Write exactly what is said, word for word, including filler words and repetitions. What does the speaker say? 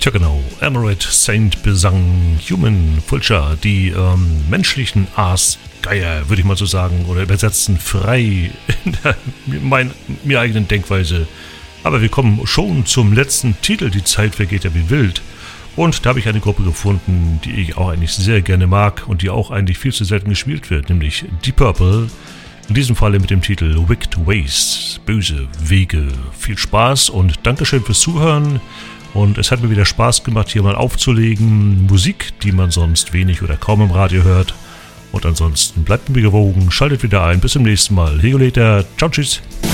Tja genau, Emerald Saint besang Human Vulture, die ähm, menschlichen Aasgeier, würde ich mal so sagen, oder übersetzen frei in der mein, mir eigenen Denkweise. Aber wir kommen schon zum letzten Titel, die Zeit vergeht ja wie wild. Und da habe ich eine Gruppe gefunden, die ich auch eigentlich sehr gerne mag und die auch eigentlich viel zu selten gespielt wird, nämlich Deep Purple. In diesem Falle mit dem Titel Wicked Ways, böse Wege. Viel Spaß und Dankeschön fürs Zuhören. Und es hat mir wieder Spaß gemacht, hier mal aufzulegen. Musik, die man sonst wenig oder kaum im Radio hört. Und ansonsten bleibt mir gewogen, schaltet wieder ein. Bis zum nächsten Mal. Hegolater. Ciao, tschüss.